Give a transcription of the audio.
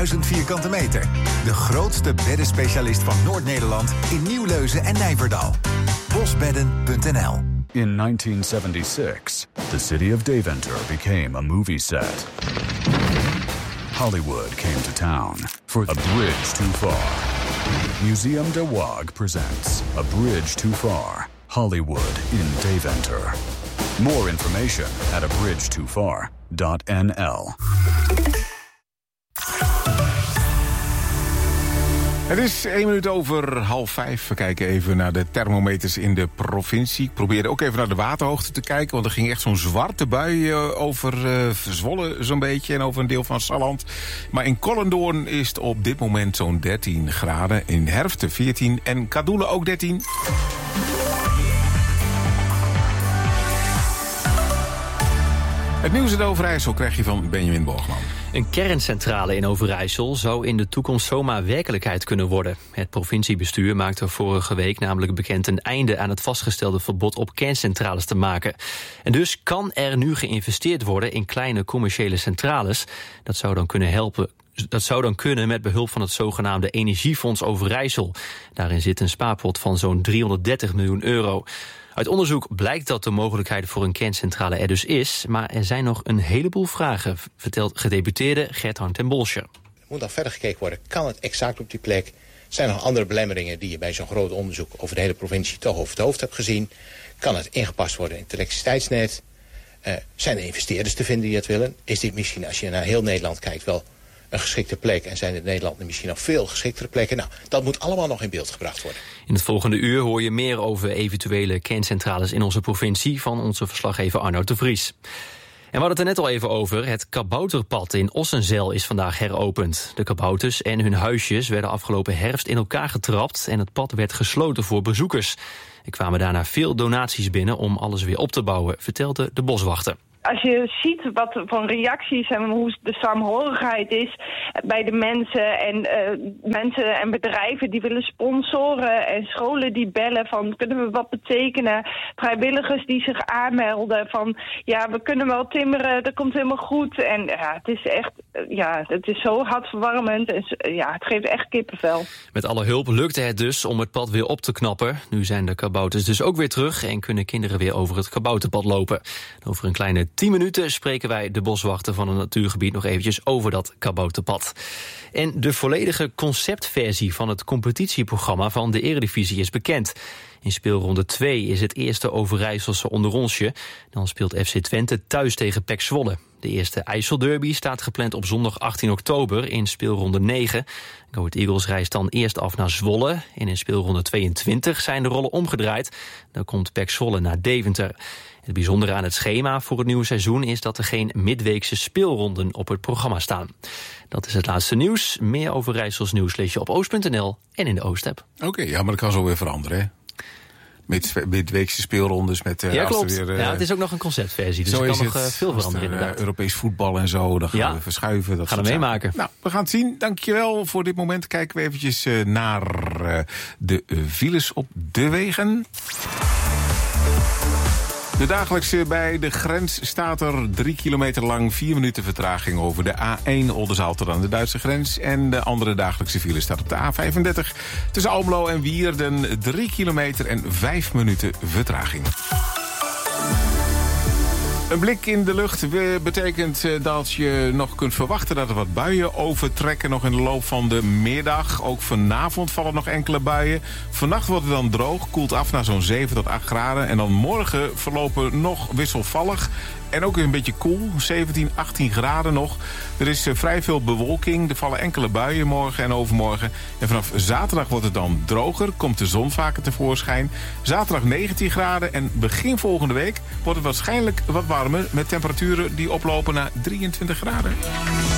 1000 vierkante meter. De grootste beddenspecialist van Noord-Nederland in Nieuwleuzen en Nijverdal. Bosbedden.nl. In 1976, the city of Deventer became a movie set. Hollywood came to town for A Bridge Too Far. Museum de Waag presents A Bridge Too Far, Hollywood in Deventer. More information at abridgetofar.nl. Het is 1 minuut over 4:30. We kijken even naar de thermometers in de provincie. Ik probeerde ook even naar de waterhoogte te kijken, want er ging echt zo'n zwarte bui over Zwolle zo'n beetje en over een deel van Salland. Maar in Collendoorn is het op dit moment zo'n 13 graden. In Herften 14 en Kadoelen ook 13. Het nieuws in Overijssel krijg je van Benjamin Borgman. Een kerncentrale in Overijssel zou in de toekomst zomaar werkelijkheid kunnen worden. Het provinciebestuur maakte vorige week namelijk bekend een einde aan het vastgestelde verbod op kerncentrales te maken. En dus kan er nu geïnvesteerd worden in kleine commerciële centrales. Dat zou dan kunnen helpen. Dat zou dan kunnen met behulp van het zogenaamde Energiefonds Overijssel. Daarin zit een spaarpot van zo'n 330 miljoen euro. Uit onderzoek blijkt dat de mogelijkheid voor een kerncentrale er dus is, maar er zijn nog een heleboel vragen, vertelt gedeputeerde Gert-Harm ten Bolsche. Er moet dan verder gekeken worden, kan het exact op die plek? Zijn er nog andere belemmeringen die je bij zo'n groot onderzoek over de hele provincie toch over het hoofd hebt gezien? Kan het ingepast worden in het elektriciteitsnet? Zijn er investeerders te vinden die dat willen? Is dit misschien, als je naar heel Nederland kijkt, wel een geschikte plek en zijn in Nederland misschien nog veel geschiktere plekken? Nou, dat moet allemaal nog in beeld gebracht worden. In het volgende uur hoor je meer over eventuele kerncentrales in onze provincie van onze verslaggever Arnoud de Vries. En we hadden het er net al even over. Het kabouterpad in Ossenzijl is vandaag heropend. De kabouters en hun huisjes werden afgelopen herfst in elkaar getrapt en het pad werd gesloten voor bezoekers. Er kwamen daarna veel donaties binnen om alles weer op te bouwen, vertelde de boswachter. Als je ziet wat voor reacties en hoe de saamhorigheid is bij de mensen en bedrijven die willen sponsoren en scholen die bellen van kunnen we wat betekenen, vrijwilligers die zich aanmelden van ja, we kunnen wel timmeren, dat komt helemaal goed. En ja, het is echt, het is zo hartverwarmend en het geeft echt kippenvel. Met alle hulp lukte het dus om het pad weer op te knappen. Nu zijn de kabouters dus ook weer terug en kunnen kinderen weer over het kabouterpad lopen. Over een kleine 10 minuten spreken wij de boswachter van het natuurgebied nog eventjes over dat kabouterpad. En de volledige conceptversie van het competitieprogramma van de Eredivisie is bekend. In speelronde 2 is het eerste Overijsselse onderonsje. Dan speelt FC Twente thuis tegen PEC Zwolle. De eerste IJsselderby staat gepland op zondag 18 oktober in speelronde 9. Go Ahead Eagles reist dan eerst af naar Zwolle. En in speelronde 22 zijn de rollen omgedraaid. Dan komt PEC Zwolle naar Deventer. Het bijzondere aan het schema voor het nieuwe seizoen is dat er geen midweekse speelronden op het programma staan. Dat is het laatste nieuws. Meer Overijssels nieuws lees je op oost.nl en in de Oost-app. Oké, maar dat kan zo weer veranderen, hè? Midweekse speelrondes met... Ja, klopt. Het is ook nog een conceptversie, dus er kan nog veel veranderen inderdaad. Europees voetbal en zo, dan gaan we verschuiven. Dat gaan we meemaken. Nou, we gaan het zien. Dankjewel. Voor dit moment kijken we eventjes naar de files op de wegen. De dagelijkse bij de grens staat er 3 kilometer lang 4 minuten vertraging over de A1 Oldenzaal tot aan de Duitse grens. En de andere dagelijkse file staat op de A35 tussen Almelo en Wierden 3 kilometer en 5 minuten vertraging. Een blik in de lucht betekent dat je nog kunt verwachten dat er wat buien overtrekken nog in de loop van de middag. Ook vanavond vallen nog enkele buien. Vannacht wordt het dan droog, koelt af naar zo'n 7 tot 8 graden. En dan morgen verlopen nog wisselvallig. En ook een beetje koel, 17, 18 graden nog. Er is vrij veel bewolking. Er vallen enkele buien morgen en overmorgen. En vanaf zaterdag wordt het dan droger. Komt de zon vaker tevoorschijn. Zaterdag 19 graden. En begin volgende week wordt het waarschijnlijk wat warmer. Met temperaturen die oplopen naar 23 graden.